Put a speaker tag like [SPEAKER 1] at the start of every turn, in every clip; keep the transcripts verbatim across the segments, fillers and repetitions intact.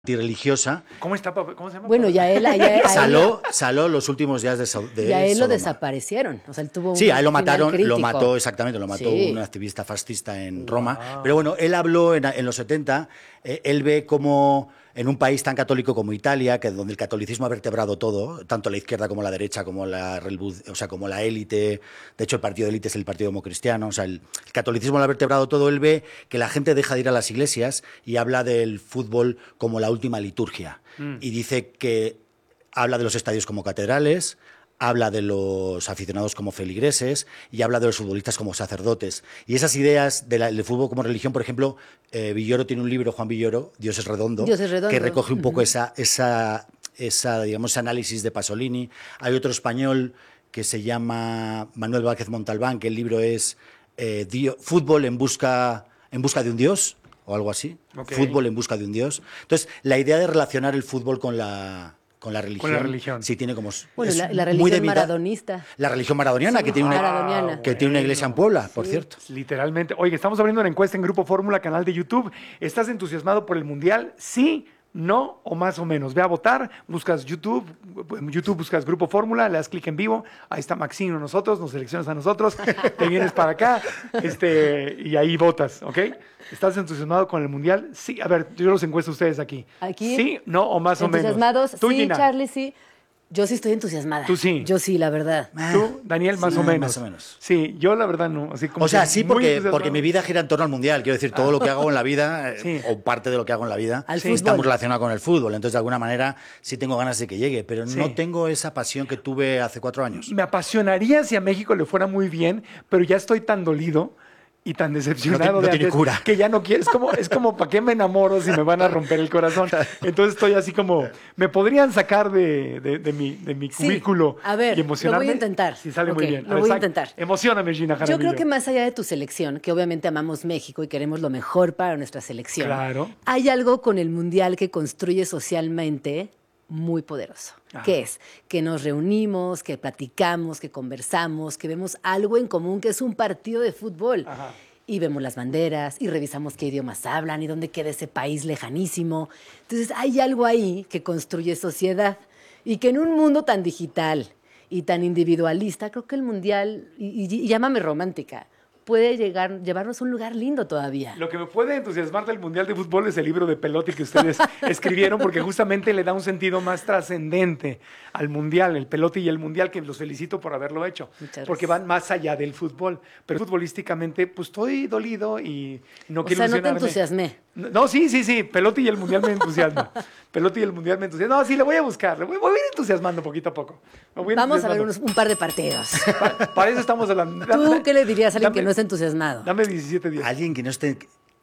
[SPEAKER 1] antirreligiosa.
[SPEAKER 2] ¿Cómo está, papá? ¿Cómo se llama?
[SPEAKER 3] Bueno, ya él, ya, ya
[SPEAKER 1] Saló, saló los últimos días de, de
[SPEAKER 3] y a él lo
[SPEAKER 1] Sodoma.
[SPEAKER 3] Desaparecieron. O sea, él tuvo un
[SPEAKER 1] Sí, a él lo mataron,
[SPEAKER 3] crítico.
[SPEAKER 1] lo mató, exactamente, lo mató
[SPEAKER 3] sí.
[SPEAKER 1] un activista fascista en Roma.
[SPEAKER 2] Wow.
[SPEAKER 1] Pero bueno, él habló en, en los setenta, eh, él ve como en un país tan católico como Italia, que donde el catolicismo ha vertebrado todo, tanto la izquierda como la derecha, como la, o sea, como la élite, de hecho el partido de élite es el partido democristiano, o sea, el, el catolicismo lo ha vertebrado todo, él ve que la gente deja de ir a las iglesias y habla del fútbol como la última liturgia. Mm. Y dice que habla de los estadios como catedrales, habla de los aficionados como feligreses y habla de los futbolistas como sacerdotes. Y esas ideas de la, del fútbol como religión, por ejemplo, eh, Villoro tiene un libro, Juan Villoro, Dios es redondo,
[SPEAKER 3] Dios es redondo.
[SPEAKER 1] que recoge un poco
[SPEAKER 3] uh-huh.
[SPEAKER 1] esa, esa, esa, digamos, ese análisis de Pasolini. Hay otro español que se llama Manuel Vázquez Montalbán, que el libro es eh, Dio, Fútbol en busca, en busca de un Dios, o algo así. Okay. Fútbol en busca de un Dios. Entonces, la idea de relacionar el fútbol con la... Con la religión.
[SPEAKER 2] Con la religión.
[SPEAKER 1] Sí, tiene como...
[SPEAKER 3] Bueno, la, la religión muy de maradonista.
[SPEAKER 1] La religión maradoniana, sí, que, tiene una,
[SPEAKER 3] maradoniana.
[SPEAKER 1] que tiene una iglesia en Puebla, sí. por cierto.
[SPEAKER 2] Literalmente. Oye, estamos abriendo una encuesta en Grupo Fórmula, canal de YouTube. ¿Estás entusiasmado por el Mundial? Sí, no o más o menos. Ve a votar, buscas YouTube, en YouTube buscas Grupo Fórmula, le das clic en vivo, ahí está Maxino, nosotros, nos seleccionas a nosotros, te vienes para acá este, y ahí votas, ¿ok? ¿Estás entusiasmado con el Mundial? Sí, a ver, yo los encuesto a ustedes aquí.
[SPEAKER 3] ¿Aquí?
[SPEAKER 2] Sí, no o más o menos.
[SPEAKER 3] ¿Entusiasmados?
[SPEAKER 2] ¿Tú,
[SPEAKER 3] sí,
[SPEAKER 2] Gina?
[SPEAKER 3] Charlie, sí. Yo sí estoy entusiasmada.
[SPEAKER 2] ¿Tú sí?
[SPEAKER 3] Yo sí, la verdad.
[SPEAKER 2] ¿Tú, Daniel, más
[SPEAKER 1] sí,
[SPEAKER 2] o menos?
[SPEAKER 1] Más o menos.
[SPEAKER 2] Sí, yo la verdad no. Así como
[SPEAKER 1] o sea, sí, porque, porque mi vida gira en torno al Mundial. Quiero decir, todo
[SPEAKER 2] ah.
[SPEAKER 1] lo que hago en la vida, sí. eh, o parte de lo que hago en la vida,
[SPEAKER 3] al
[SPEAKER 1] sí. está muy relacionado con el fútbol. Entonces, de alguna manera, sí tengo ganas de que llegue, pero sí. no tengo esa pasión que tuve hace cuatro años.
[SPEAKER 2] Me apasionaría si a México le fuera muy bien, pero ya estoy tan dolido y tan decepcionado
[SPEAKER 1] no te, no
[SPEAKER 2] de antes que ya no quiero. Es como, es como ¿para qué me enamoro si me van a romper el corazón? Entonces estoy así como, ¿me podrían sacar de, de, de mi, de mi cubículo
[SPEAKER 3] sí. a ver,
[SPEAKER 2] y emocionarme?
[SPEAKER 3] Lo voy a intentar.
[SPEAKER 2] Si sale
[SPEAKER 3] okay,
[SPEAKER 2] muy bien.
[SPEAKER 3] Lo voy a intentar.
[SPEAKER 2] Emocióname, Gina Jaramillo.
[SPEAKER 3] Yo creo que más allá de tu selección, que obviamente amamos México y queremos lo mejor para nuestra selección,
[SPEAKER 2] claro.
[SPEAKER 3] hay algo con el Mundial que construye socialmente muy poderoso. Ajá. ¿Qué es? Que nos reunimos, que platicamos, que conversamos, que vemos algo en común, que es un partido de fútbol.
[SPEAKER 2] Ajá.
[SPEAKER 3] Y vemos las banderas y revisamos qué idiomas hablan y dónde queda ese país lejanísimo. Entonces hay algo ahí que construye sociedad y que en un mundo tan digital y tan individualista, creo que el Mundial, y, y, y llámame romántica, puede llegar, llevarnos a un lugar lindo todavía.
[SPEAKER 2] Lo que me puede entusiasmar del Mundial de Fútbol es el libro de Pelotti que ustedes escribieron, porque justamente le da un sentido más trascendente al Mundial, el Pelotti y el Mundial, que los felicito por haberlo hecho,
[SPEAKER 3] Muchas
[SPEAKER 2] porque van más allá del fútbol. Pero futbolísticamente, pues estoy dolido y no
[SPEAKER 3] o
[SPEAKER 2] quiero
[SPEAKER 3] sea, no te
[SPEAKER 2] ilusionarme.
[SPEAKER 3] entusiasmé.
[SPEAKER 2] No, no, sí, sí, sí, Pelotti y el Mundial me entusiasma. Pelotti y el Mundial me entusiasma. No, sí, le voy a buscar, le voy, voy a ir entusiasmando poquito a poco.
[SPEAKER 3] Vamos a ver unos, un par de partidos.
[SPEAKER 2] Para, para eso estamos hablando.
[SPEAKER 3] ¿Tú qué le dirías a alguien dame, que no es entusiasmado?
[SPEAKER 2] Dame diecisiete días.
[SPEAKER 1] Alguien que no esté...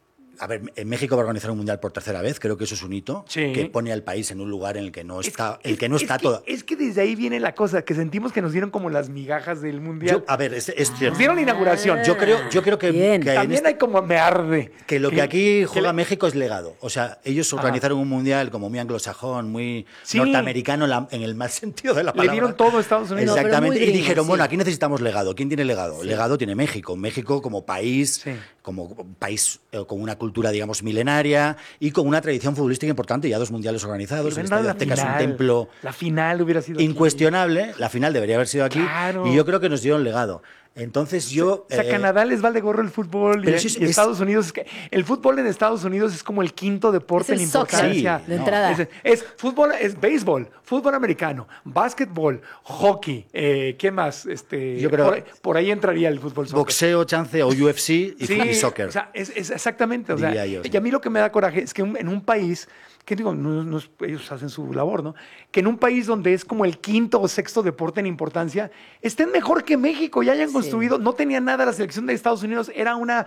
[SPEAKER 1] A ver, en México va a organizar un mundial por tercera vez, creo que eso es un hito,
[SPEAKER 2] sí.
[SPEAKER 1] que pone al país en un lugar en el que no está,
[SPEAKER 2] es,
[SPEAKER 1] el que no
[SPEAKER 2] es
[SPEAKER 1] está
[SPEAKER 2] que,
[SPEAKER 1] todo.
[SPEAKER 2] Es que desde ahí viene la cosa, que sentimos que nos dieron como las migajas del mundial.
[SPEAKER 1] Yo, a ver, es, es cierto.
[SPEAKER 2] Nos dieron inauguración.
[SPEAKER 1] Yo creo, yo creo que, que
[SPEAKER 2] también
[SPEAKER 1] este,
[SPEAKER 2] hay como me arde.
[SPEAKER 1] Que lo que, que aquí juega
[SPEAKER 2] que
[SPEAKER 1] México es legado. O sea, ellos organizaron Ajá. un mundial como muy anglosajón, muy sí. norteamericano la, en el mal sentido de la palabra.
[SPEAKER 2] Le dieron todo a Estados Unidos.
[SPEAKER 1] Exactamente.
[SPEAKER 3] No, gringo,
[SPEAKER 1] y dijeron,
[SPEAKER 3] sí.
[SPEAKER 1] bueno, aquí necesitamos legado. ¿Quién tiene legado? Sí. Legado tiene México. México como país,
[SPEAKER 2] sí.
[SPEAKER 1] como país eh, con una cultura, digamos, milenaria y con una tradición futbolística importante, ya dos mundiales organizados.
[SPEAKER 2] El
[SPEAKER 1] Estadio Azteca es un templo
[SPEAKER 2] la final hubiera sido
[SPEAKER 1] incuestionable. Aquí. La final debería haber sido aquí.
[SPEAKER 2] Claro.
[SPEAKER 1] Y yo creo que nos dieron legado. Entonces yo...
[SPEAKER 2] O sea,
[SPEAKER 1] eh,
[SPEAKER 2] Canadá les vale gorro el fútbol y,
[SPEAKER 1] es,
[SPEAKER 2] y Estados Unidos... Es que el fútbol en Estados Unidos es como el quinto deporte
[SPEAKER 3] es el
[SPEAKER 2] en importancia.
[SPEAKER 3] Sí, de no. entrada.
[SPEAKER 2] Es, es fútbol, es béisbol, fútbol americano, básquetbol, hockey, eh, ¿qué más? Este,
[SPEAKER 1] yo creo,
[SPEAKER 2] por, por ahí entraría el fútbol soccer.
[SPEAKER 1] Boxeo, chance o U F C y,
[SPEAKER 2] sí,
[SPEAKER 1] y soccer.
[SPEAKER 2] O sea, es, es exactamente. O sea,
[SPEAKER 1] yo, sí.
[SPEAKER 2] Y a mí lo que me da coraje es que en un país... que digo, no, no, ellos hacen su labor, ¿no? Que en un país donde es como el quinto o sexto deporte en importancia, estén mejor que México y hayan sí. construido, no tenía nada la selección de Estados Unidos, era una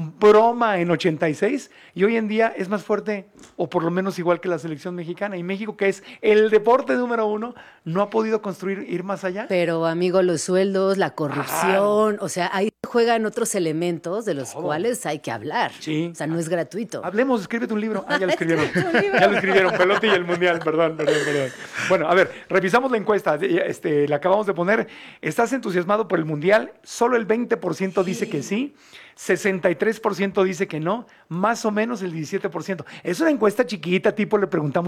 [SPEAKER 2] broma en ochenta y seis y hoy en día es más fuerte o por lo menos igual que la selección mexicana. Y México, que es el deporte número uno, no ha podido construir, ir más allá.
[SPEAKER 3] Pero, amigo, los sueldos, la corrupción, ah. o sea, hay Juegan otros elementos de los
[SPEAKER 2] Todo.
[SPEAKER 3] cuales hay que hablar.
[SPEAKER 2] Sí.
[SPEAKER 3] O sea, no es gratuito.
[SPEAKER 2] Hablemos, escríbete un libro. Ah, ya lo escribieron.
[SPEAKER 3] Escribete un libro.
[SPEAKER 2] Ya lo escribieron. Pelote y el Mundial. Perdón, perdón, perdón. Bueno, a ver, revisamos la encuesta. Este, la acabamos de poner. ¿Estás entusiasmado por el Mundial? Solo el veinte por ciento dice que sí. sesenta y tres por ciento dice que no. Más o menos el diecisiete por ciento. Es una encuesta chiquita, tipo le preguntamos